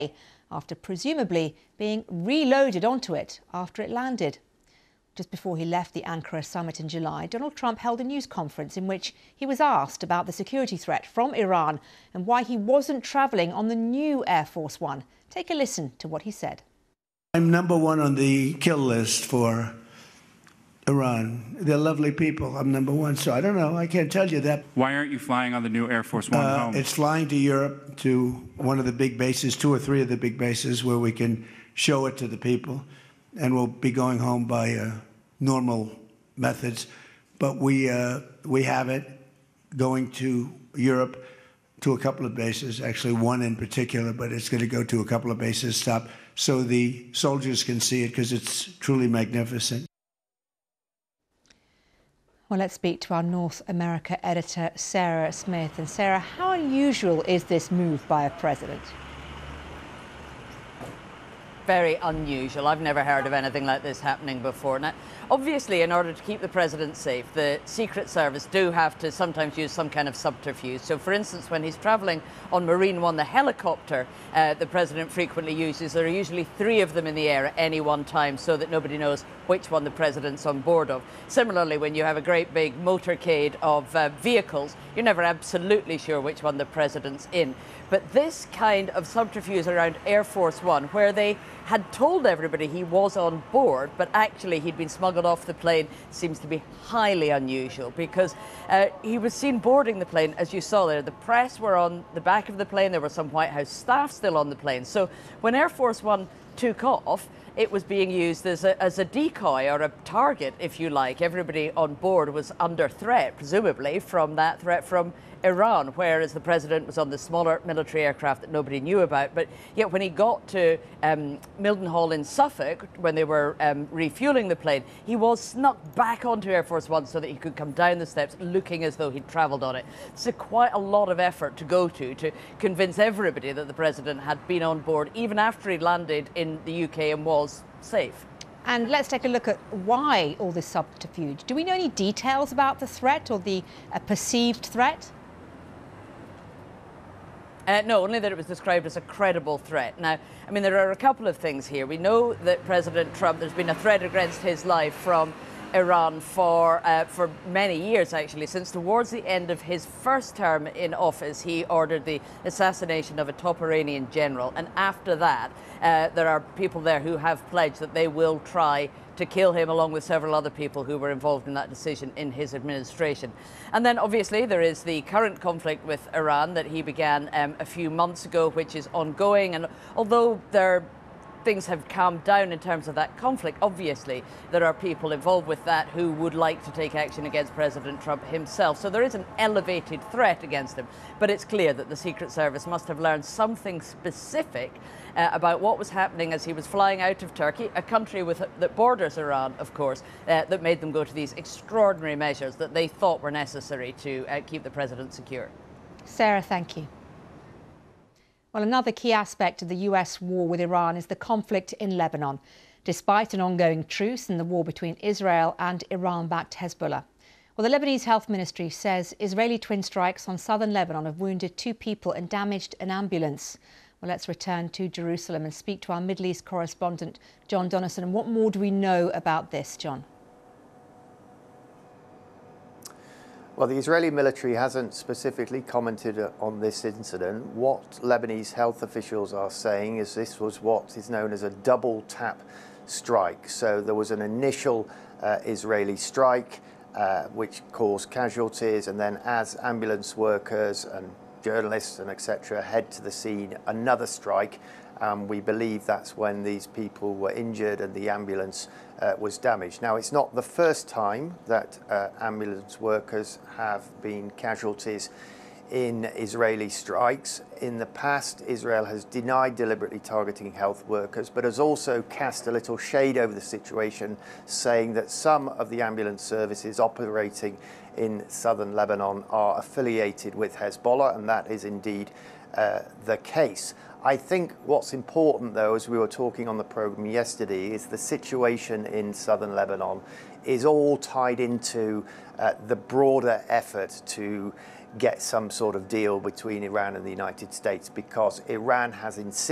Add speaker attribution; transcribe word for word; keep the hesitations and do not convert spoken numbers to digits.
Speaker 1: after presumably being reloaded onto it after it landed. Just before he left the Ankara summit in July, Donald Trump held a news conference in which he was asked about the security threat from Iran and why he wasn't travelling on the new Air Force One. Take a listen to what he said.
Speaker 2: I'm number one on the kill list for Iran. They're lovely people. I'm number one, so I don't know. I can't tell you that.
Speaker 3: Why aren't you flying on the new Air Force One
Speaker 2: uh,
Speaker 3: home?
Speaker 2: It's flying to Europe, to one of the big bases, two or three of the big bases, where we can show it to the people. And we'll be going home by uh, normal methods. But we, uh, we have it going to Europe, to a couple of bases, actually one in particular, but it's going to go to a couple of bases, stop, so the soldiers can see it, because it's truly magnificent.
Speaker 1: Well, let's speak to our North America editor, Sarah Smith. And Sarah, how unusual is this move by a president?
Speaker 4: Very unusual. I've never heard of anything like this happening before. Now, obviously, in order to keep the president safe, the Secret Service do have to sometimes use some kind of subterfuge. So, for instance, when he's travelling on Marine One, the helicopter uh, the president frequently uses, there are usually three of them in the air at any one time so that nobody knows which one the president's on board of. Similarly, when you have a great big motorcade of uh, vehicles, you're never absolutely sure which one the president's in. But this kind of subterfuge around Air Force One, where they had told everybody he was on board, but actually he'd been smuggled off the plane, seems to be highly unusual, because uh, he was seen boarding the plane, as you saw there. The press were on the back of the plane. There were some White House staff still on the plane. So when Air Force One took off, it was being used as a, as a decoy or a target, if you like. Everybody on board was under threat, presumably, from that threat from Iran, whereas the president was on the smaller military aircraft that nobody knew about. But yet when he got to um, Mildenhall in Suffolk, when they were um, refueling the plane, he was snuck back onto Air Force One so that he could come down the steps looking as though he'd travelled on it. It's a quite a lot of effort to go to, to convince everybody that the president had been on board, even after he landed in the U K and was safe.
Speaker 1: And let's take a look at why all this subterfuge. Do we know any details about the threat or the uh, perceived threat?
Speaker 4: Uh, no, only that it was described as a credible threat. Now, I mean, there are a couple of things here. We know that President Trump, there's been a threat against his life from Iran for uh, for many years, actually. Since towards the end of his first term in office, he ordered the assassination of a top Iranian general. And after that, uh, there are people there who have pledged that they will try to kill him, along with several other people who were involved in that decision in his administration. And then obviously there is the current conflict with Iran that he began um, a few months ago, which is ongoing. And although there things have calmed down in terms of that conflict, obviously there are people involved with that who would like to take action against President Trump himself. So there is an elevated threat against him. But it's clear that the Secret Service must have learned something specific uh, about what was happening as he was flying out of Turkey, a country with that borders Iran, of course, uh, that made them go to these extraordinary measures that they thought were necessary to uh, keep the president secure.
Speaker 1: Sarah, thank you. Well, another key aspect of the U S war with Iran is the conflict in Lebanon, despite an ongoing truce in the war between Israel and Iran-backed Hezbollah. Well, the Lebanese Health Ministry says Israeli twin strikes on southern Lebanon have wounded two people and damaged an ambulance. Well, let's return to Jerusalem and speak to our Middle East correspondent, John Donnison. And what more do we know about this, John?
Speaker 5: Well, the Israeli military hasn't specifically commented on this incident. What Lebanese health officials are saying is this was what is known as a double tap strike. So there was an initial uh, Israeli strike uh, which caused casualties, and then as ambulance workers and journalists and et cetera head to the scene, another strike. Um, we believe that's when these people were injured and the ambulance uh, was damaged. Now, it's not the first time that uh, ambulance workers have been casualties in Israeli strikes. In the past, Israel has denied deliberately targeting health workers, but has also cast a little shade over the situation, saying that some of the ambulance services operating in southern Lebanon are affiliated with Hezbollah, and that is indeed uh, the case. I think what's important, though, as we were talking on the program yesterday, is the situation in southern Lebanon is all tied into uh, the broader effort to get some sort of deal between Iran and the United States, because Iran has insisted